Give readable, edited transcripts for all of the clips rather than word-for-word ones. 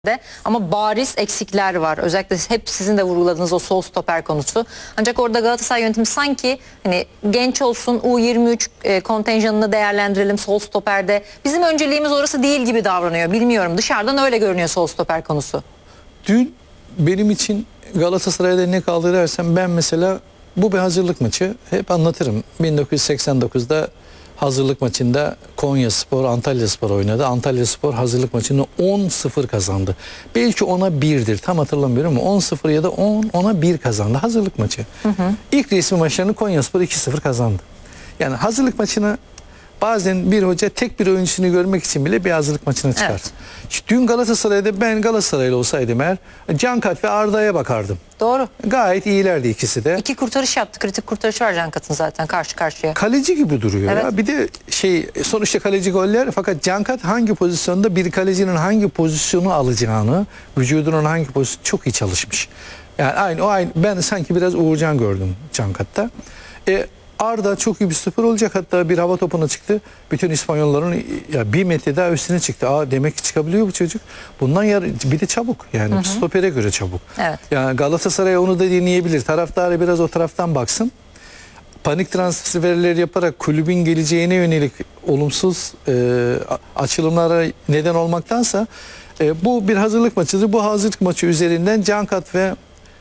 Ama bariz eksikler var. Özellikle hep sizin de vurguladığınız o sol stoper konusu. Ancak orada Galatasaray yönetimi sanki hani genç olsun, U23 kontenjanını değerlendirelim sol stoperde. Bizim önceliğimiz orası değil gibi davranıyor. Bilmiyorum. Dışarıdan öyle görünüyor sol stoper konusu. Dün benim için Galatasaray'da ne kaldı dersem, ben mesela bu bir hazırlık maçı hep anlatırım. 1989'da hazırlık maçında Konyaspor Antalyaspor oynadı. Antalyaspor hazırlık maçını 10-0 kazandı. Belki 10-1'dir, tam hatırlamıyorum ama 10-0 ya da 10-1 kazandı hazırlık maçı. İlk resmi maçlarını Konyaspor 2-0 kazandı. Yani hazırlık maçına bazen bir hoca tek bir oyuncusunu görmek için bile bir hazırlık maçına çıkar. Evet. İşte dün Galatasaray'da ben Galatasaraylı olsaydım eğer Cankat ve Arda'ya bakardım. Doğru. Gayet iyilerdi ikisi de. İki kurtarış yaptı. Kritik kurtarış var Cankat'ın zaten karşı karşıya. Kaleci gibi duruyor Evet. ya. Bir de sonuçta kaleci goller, fakat Cankat hangi pozisyonda bir kalecinin hangi pozisyonu alacağını, vücudunun hangi pozisyonu çok iyi çalışmış. Yani aynı ben sanki biraz Uğurcan gördüm Cankat'ta. Arda çok iyi bir stoper olacak, hatta bir hava topuna çıktı. Bütün İspanyolların ya bir metre daha üstüne çıktı. Demek ki çıkabiliyor bu çocuk. Bundan bir de çabuk, yani stopere göre çabuk. Evet. Yani Galatasaray onu da deneyebilir. Taraftarı biraz o taraftan baksın. Panik transferleri yaparak kulübün geleceğine yönelik olumsuz açılımlara neden olmaktansa bu bir hazırlık maçıdır. Bu hazırlık maçı üzerinden Cankat ve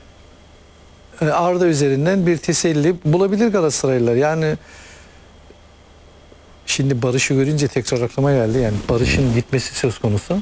Arda üzerinden bir teselli bulabilir Galatasaraylılar. Yani şimdi Barış'ı görünce tekrar aklıma geldi. Yani Barış'ın gitmesi söz konusu.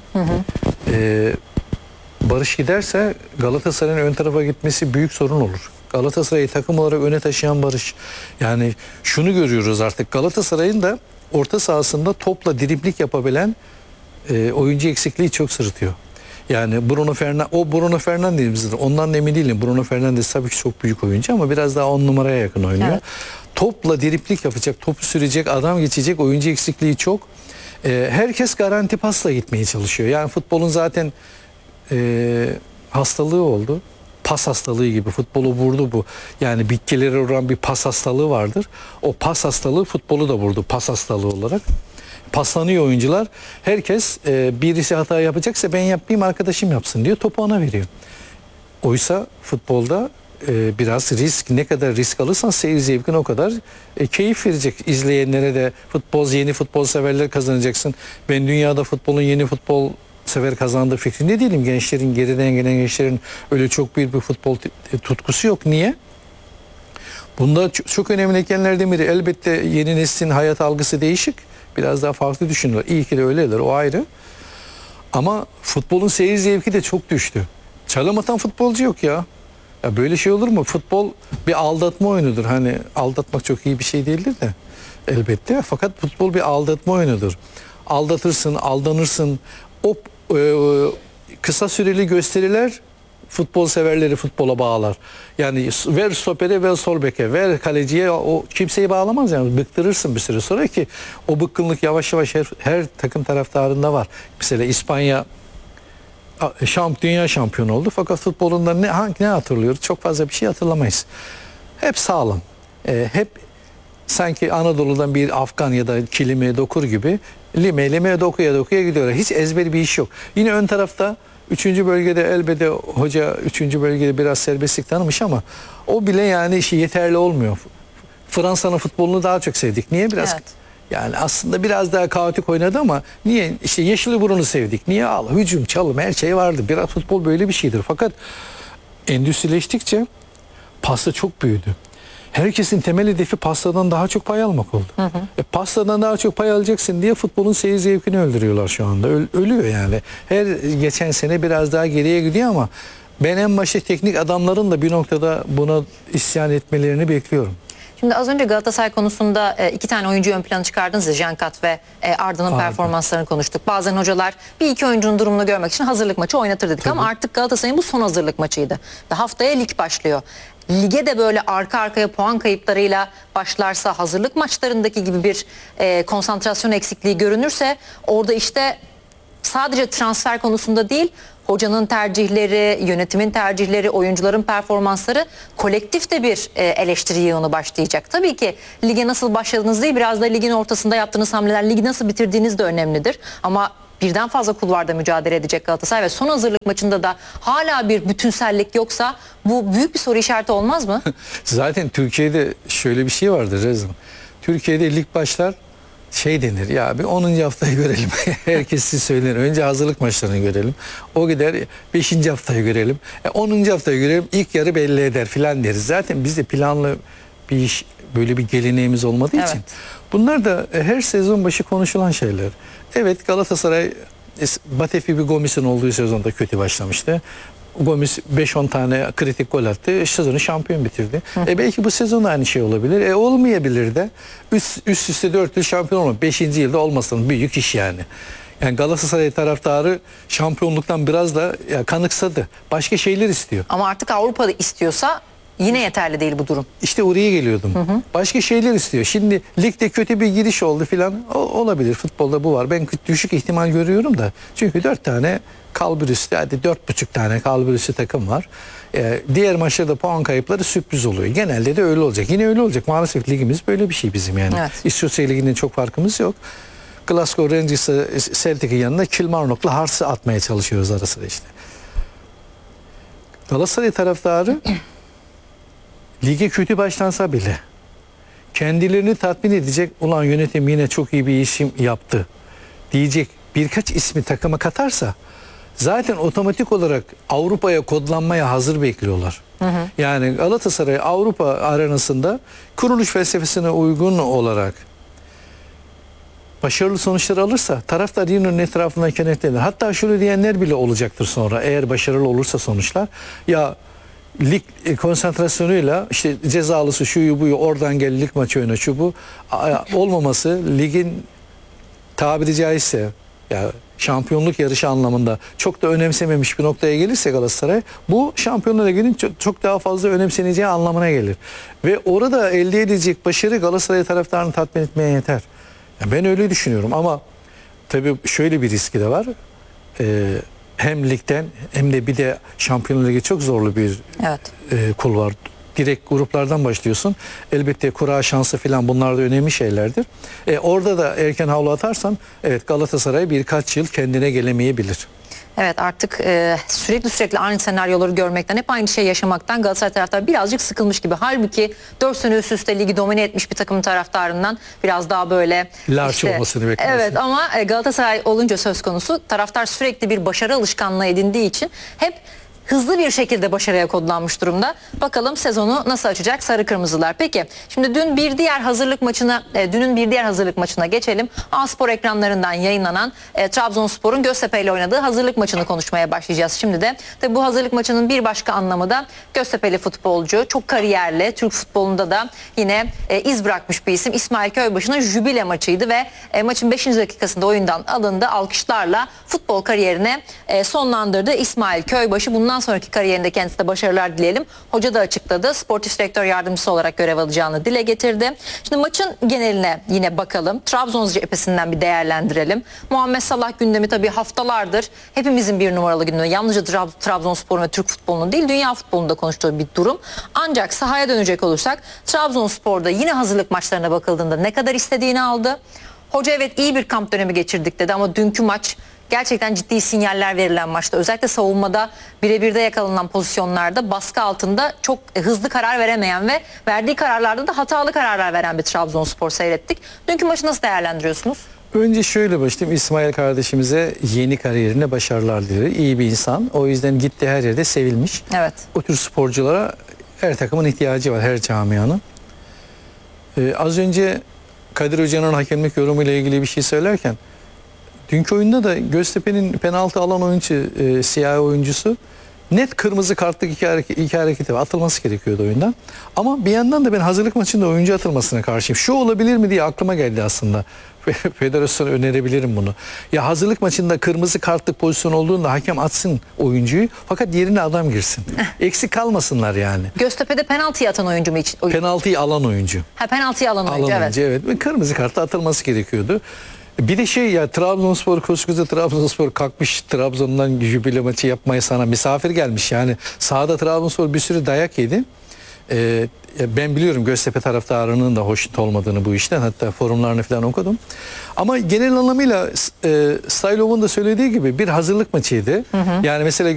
Barış giderse Galatasaray'ın ön tarafa gitmesi büyük sorun olur. Galatasaray'ı takım olarak öne taşıyan Barış. Yani şunu görüyoruz artık, Galatasaray'ın da orta sahasında topla dribling yapabilen oyuncu eksikliği çok sırıtıyor. Yani Bruno Fernandes'dir. Ondan emin değilim. Bruno Fernandes tabii ki çok büyük oyuncu ama biraz daha 10 numaraya yakın oynuyor. Evet. Topla dribling yapacak, topu sürecek, adam geçecek oyuncu eksikliği çok. Herkes garanti pasla gitmeye çalışıyor. Yani futbolun zaten hastalığı oldu. Pas hastalığı gibi futbolu vurdu bu. Yani bitkileri oran bir pas hastalığı vardır. O pas hastalığı futbolu da vurdu pas hastalığı olarak. Paslanıyor oyuncular. Herkes birisi hata yapacaksa ben yapmayayım, arkadaşım yapsın diyor. Topu ona veriyor. Oysa futbolda biraz risk, ne kadar risk alırsan seyir zevkin o kadar keyif verecek. İzleyenlere de yeni futbol severler kazanacaksın. Ben dünyada futbolun yeni futbol sever kazandığı fikrinde değilim. Gençlerin, geriden gelen gençlerin öyle çok büyük bir futbol tutkusu yok. Niye? Bunda çok önemli etkenlerden biri elbette yeni neslin hayat algısı değişik. Biraz daha farklı düşünüyorlar. İyi ki de öyleler, o ayrı. Ama futbolun seyir zevki de çok düştü. Çalım atan futbolcu yok ya. Ya böyle şey olur mu? Futbol bir aldatma oyunudur. Hani aldatmak çok iyi bir şey değildir de elbette. Fakat futbol bir aldatma oyunudur. Aldatırsın, aldanırsın. O kısa süreli gösteriler futbol severleri futbola bağlar. Yani ver stopere, ver sol beke, ver kaleciye, o kimseyi bağlamaz yani. Bıktırırsın bir süre sonra ki o bıkkınlık yavaş yavaş her takım taraftarında var. Mesela İspanya dünya şampiyonu oldu fakat futbolunda ne hatırlıyoruz? Çok fazla bir şey hatırlamayız. Hep sağlam. Hep sanki Anadolu'dan bir Afgan ya da kilime dokur gibi lime dokuya gidiyorlar. Hiç ezberi bir iş yok. Yine ön tarafta 3. bölgede elbette hoca 3. bölgede biraz serbestlik tanımış ama o bile yani işi yeterli olmuyor. Fransa'nın futbolunu daha çok sevdik. Niye? Biraz yani aslında biraz daha kaotik oynadı ama niye? İşte Yeşilburun'u sevdik. Niye? Hücum, çalım, her şey vardı. Biraz futbol böyle bir şeydir. Fakat endüstrileştikçe pasta çok büyüdü. Herkesin temel hedefi pastadan daha çok pay almak oldu. Pastadan daha çok pay alacaksın diye futbolun seyir zevkini öldürüyorlar şu anda. Ölüyor yani. Her geçen sene biraz daha geriye gidiyor ama ben en başta teknik adamların da bir noktada buna isyan etmelerini bekliyorum. Şimdi az önce Galatasaray konusunda iki tane oyuncu ön plana çıkardınız ya, Cankat ve Arda'nın performanslarını konuştuk. Bazen hocalar bir iki oyuncunun durumunu görmek için hazırlık maçı oynatır dedik. Tabii. Ama artık Galatasaray'ın bu son hazırlık maçıydı. Ve haftaya lig başlıyor. Lige de böyle arka arkaya puan kayıplarıyla başlarsa, hazırlık maçlarındaki gibi bir konsantrasyon eksikliği görünürse orada işte sadece transfer konusunda değil, hocanın tercihleri, yönetimin tercihleri, oyuncuların performansları, kolektif de bir eleştiri yığını başlayacak. Tabii ki lige nasıl başladığınız değil, biraz da ligin ortasında yaptığınız hamleler, ligi nasıl bitirdiğiniz de önemlidir. Ama birden fazla kulvarda mücadele edecek Galatasaray ve son hazırlık maçında da hala bir bütünsellik yoksa bu büyük bir soru işareti olmaz mı? Zaten Türkiye'de şöyle bir şey vardır Rezim. Türkiye'de lig başlar şey denir ya bir 10. haftayı görelim. Herkes siz söylenir. Önce hazırlık maçlarını görelim. O gider 5. haftayı görelim. 10. haftayı görelim. İlk yarı belli eder filan deriz. Zaten bizde planlı bir iş böyle bir geleneğimiz olmadığı için. Bunlar da her sezon başı konuşulan şeyler. Evet Galatasaray Batefi bir Gomis'in olduğu sezonda kötü başlamıştı. Gomis 5-10 tane kritik gol attı. Sezonu şampiyon bitirdi. Belki bu sezon da aynı şey olabilir. Olmayabilir de. Üst üste 4 yıl şampiyon olmak. 5. yılda olmasın büyük iş yani. Yani Galatasaray taraftarı şampiyonluktan biraz da kanıksadı. Başka şeyler istiyor. Ama artık Avrupa'da istiyorsa yine yeterli değil bu durum. İşte oraya geliyordum. Başka şeyler istiyor. Şimdi ligde kötü bir giriş oldu filan. Olabilir. Futbolda bu var. Ben düşük ihtimal görüyorum da. Çünkü 4 tane kalburüstü, hadi 4,5 tane kalburüstü takım var. Diğer maçlarda puan kayıpları sürpriz oluyor. Genelde de öyle olacak. Yine öyle olacak. Maalesef ligimiz böyle bir şey bizim yani. Evet. İsviçre Ligi'nden çok farkımız yok. Glasgow Rangers'ı Celtic'in yanında Kilmarnock'la Hearts'ı atmaya çalışıyoruz arasında işte. Galatasaray taraftarı lige kötü başlansa bile kendilerini tatmin edecek ulan yönetim yine çok iyi bir işim yaptı diyecek birkaç ismi takıma katarsa zaten otomatik olarak Avrupa'ya kodlanmaya hazır bekliyorlar. Yani Galatasaray Avrupa arenasında kuruluş felsefesine uygun olarak başarılı sonuçlar alırsa taraftar yine onun etrafından kenetlenir. Hatta şöyle diyenler bile olacaktır sonra eğer başarılı olursa sonuçlar. Ya lig konsantrasyonuyla işte cezalısı şuyu buyu oradan gel lig maçı oyna şu bu olmaması ligin tabiri caizse ya şampiyonluk yarışı anlamında çok da önemsememiş bir noktaya gelirse Galatasaray bu Şampiyonlar Ligi'nin çok daha fazla önemseneceği anlamına gelir. Ve orada elde edilecek başarı Galatasaray taraftarını tatmin etmeye yeter. Yani ben öyle düşünüyorum ama tabii şöyle bir riski de var. Hem ligden hem de bir de Şampiyonlar Ligi çok zorlu bir kul var. Direkt gruplardan başlıyorsun. Elbette kura şansı falan bunlar da önemli şeylerdir. Orada da erken havlu atarsan evet Galatasaray birkaç yıl kendine gelemeyebilir. Evet artık sürekli aynı senaryoları görmekten hep aynı şey yaşamaktan Galatasaray taraftarı birazcık sıkılmış gibi. Halbuki 4 sene üst üste ligi domine etmiş bir takımın taraftarından biraz daha böyle larç olmasını bekliyorsun. Evet ama Galatasaray olunca söz konusu taraftar sürekli bir başarı alışkanlığı edindiği için hep hızlı bir şekilde başarıya kodlanmış durumda. Bakalım sezonu nasıl açacak sarı kırmızılar. Peki şimdi dünün bir diğer hazırlık maçına geçelim. A-Spor ekranlarından yayınlanan Trabzonspor'un Göztepe ile oynadığı hazırlık maçını konuşmaya başlayacağız. Şimdi de tabii bu hazırlık maçının bir başka anlamı da Göztepe'li futbolcu, çok kariyerli, Türk futbolunda da yine iz bırakmış bir isim İsmail Köybaşı'nın jübile maçıydı ve maçın 5. dakikasında oyundan alındı. Alkışlarla futbol kariyerine sonlandırdı İsmail Köybaşı. Bundan sonraki kariyerinde kendisine başarılar dileyelim. Hoca da açıkladı. Sportif direktör yardımcısı olarak görev alacağını dile getirdi. Şimdi maçın geneline yine bakalım. Trabzon cephesinden bir değerlendirelim. Muhammed Salah gündemi tabii haftalardır hepimizin bir numaralı gündemi. Yalnızca Trabzonspor'un ve Türk futbolunun değil dünya futbolunda konuştuğu bir durum. Ancak sahaya dönecek olursak Trabzonspor'da yine hazırlık maçlarına bakıldığında ne kadar istediğini aldı. Hoca evet iyi bir kamp dönemi geçirdik dedi ama dünkü maç gerçekten ciddi sinyaller verilen maçta. Özellikle savunmada birebirde yakalanan pozisyonlarda baskı altında çok hızlı karar veremeyen ve verdiği kararlarda da hatalı kararlar veren bir Trabzonspor seyrettik. Dünkü maçı nasıl değerlendiriyorsunuz? Önce şöyle başlayayım. İsmail kardeşimize yeni kariyerine başarılar dilerim. İyi bir insan. O yüzden gitti her yerde sevilmiş. Evet. O tür sporculara her takımın ihtiyacı var. Her camianın. Az önce Kadir Hoca'nın hakemlik yorumuyla ilgili bir şey söylerken dünkü oyunda da Göztepe'nin penaltı alan oyuncu, siyahi oyuncusu net kırmızı kartlık iki hareketi var. Atılması gerekiyordu oyundan. Ama bir yandan da ben hazırlık maçında oyuncu atılmasına karşıyım. Şu olabilir mi diye aklıma geldi aslında. Federasyona önerebilirim bunu. Ya hazırlık maçında kırmızı kartlık pozisyon olduğunda hakem atsın oyuncuyu fakat yerine adam girsin. Eksik kalmasınlar yani. Göztepe'de penaltıyı atan oyuncu mu? Penaltıyı alan oyuncu. Penaltıyı alan oyuncu evet. Evet. Kırmızı kartla atılması gerekiyordu. Bir de ya Trabzonspor koskoca Trabzonspor kalkmış Trabzon'dan jübile maçı yapmaya sana misafir gelmiş yani sahada Trabzonspor bir sürü dayak yedi Ben biliyorum Göztepe taraftarının da hoşnut olmadığını bu işten, hatta forumlarını falan okudum. Ama genel anlamıyla Staylov'un da söylediği gibi bir hazırlık maçıydı. Yani mesela